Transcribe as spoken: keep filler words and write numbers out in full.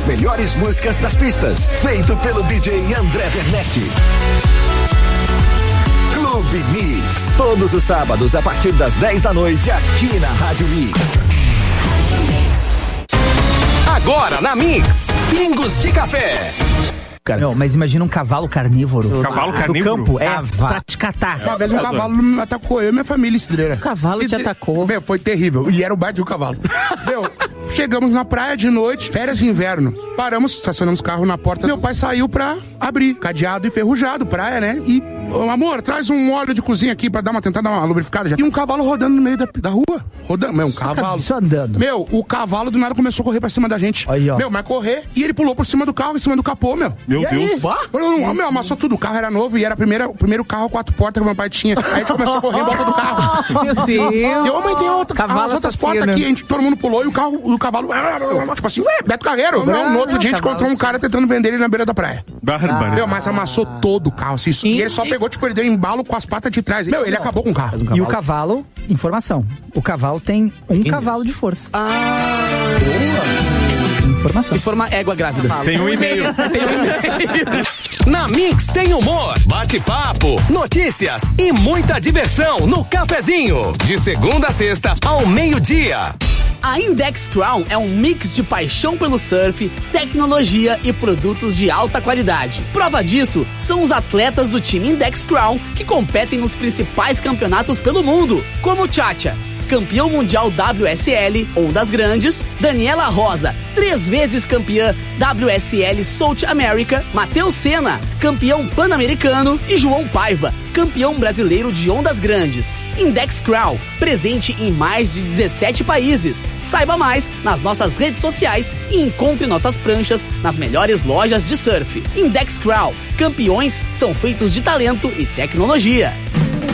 melhores músicas das pistas, feito pelo D J André Werneck. Clube Mix, todos os sábados a partir das dez da noite aqui na Rádio Mix. Agora na Mix, Pingos de Café. Não, mas imagina um cavalo carnívoro. Cavalo carnívoro? Do campo, é, pra te catar. Uma vez um cavalo me atacou, eu e minha família, Cidreira. O cavalo te atacou. Meu, foi terrível. E era o baita do cavalo. Meu, chegamos na praia de noite, férias de inverno. Paramos, estacionamos o carro na porta. Meu pai saiu pra abrir, cadeado enferrujado, praia, né? E, oh, amor, traz um óleo de cozinha aqui pra dar uma tentar dar uma lubrificada. Já. E um cavalo rodando no meio da, da rua. Rodando, meu, um cavalo. Só andando. Meu, o cavalo do nada começou a correr pra cima da gente. Aí, ó. Meu, mas correr, e ele pulou por cima do carro, em cima do capô, meu. Meu Deus. Meu, meu, amassou tudo. O carro era novo e era a primeira, o primeiro carro quatro portas que meu pai tinha. Aí a gente começou a correr em volta do carro. Meu Deus. E eu aumentei a outra, Cavalo as outras assassino. portas aqui, a gente, todo mundo pulou e o carro, o cavalo, tipo assim, ué, Beto Carreiro. Não, no outro dia a gente encontrou um cara tentando vender ele na beira da praia. Bárbaro. Meu, mas amassou todo o carro, assim, e ele só pegou, tipo, ele deu embalo com as patas de trás. Meu, ele acabou com o carro. E o cavalo, informação, o cavalo tem um cavalo de força. Ah, Informação. isso for uma égua grávida. Tem um e-mail. Tem um e-mail. Na Mix tem humor, bate-papo, notícias e muita diversão no cafezinho. De segunda a sexta ao meio-dia. A Index Crown é um mix de paixão pelo surf, tecnologia e produtos de alta qualidade. Prova disso são os atletas do time Index Crown que competem nos principais campeonatos pelo mundo, como Tchatcha, campeão mundial W S L, Ondas Grandes, Daniela Rosa, três vezes campeã W S L South America, Matheus Senna, campeão pan-americano e João Paiva, campeão brasileiro de Ondas Grandes. Index Crown, presente em mais de dezessete países. Saiba mais nas nossas redes sociais e encontre nossas pranchas nas melhores lojas de surf. Index Crown, campeões são feitos de talento e tecnologia.